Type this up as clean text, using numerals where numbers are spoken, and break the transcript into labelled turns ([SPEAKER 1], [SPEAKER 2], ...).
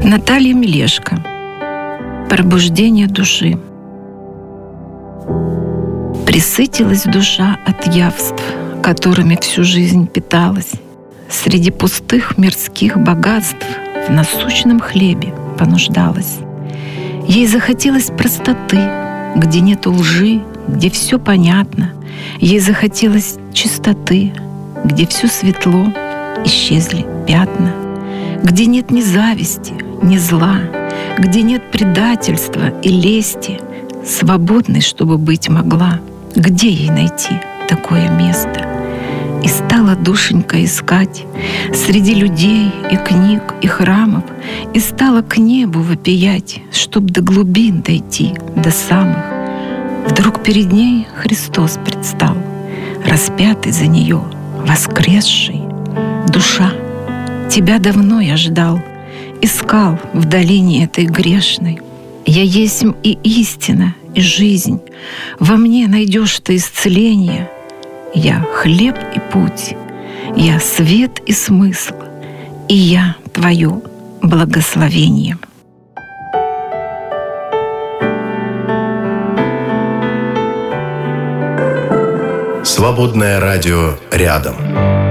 [SPEAKER 1] Наталья Мелешко. Пробуждение души. Пресытилась душа от явств, которыми всю жизнь питалась. Среди пустых мирских богатств в насущном хлебе понуждалась. Ей захотелось простоты, где нет лжи, где все понятно. Ей захотелось чистоты, где все светло, исчезли пятна. Где нет ни зависти, ни зла, где нет предательства и лести, свободной, чтобы быть могла. Где ей найти такое место? И стала душенька искать среди людей и книг, и храмов, и стала к небу вопиять, чтоб до глубин дойти, до самых. Вдруг перед ней Христос предстал, распятый за нее, воскресший. Душа, тебя давно я ждал, искал в долине этой грешной. Я есмь и истина, и жизнь. Во мне найдешь ты исцеление. Я хлеб и путь, я свет и смысл, и я твое благословение.
[SPEAKER 2] Свободное радио рядом.